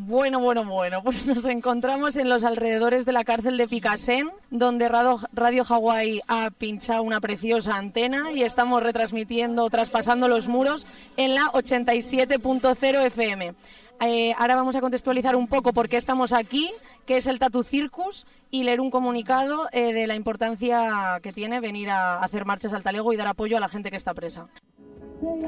Bueno, pues nos encontramos en los alrededores de la cárcel de Picassent, donde Radio Hawái ha pinchado una preciosa antena y estamos retransmitiendo, traspasando los muros, en la 87.0 FM. Ahora vamos a contextualizar un poco por qué estamos aquí, qué es el Tattoo Circus, y leer un comunicado de la importancia que tiene venir a hacer marchas al talego y dar apoyo a la gente que está presa.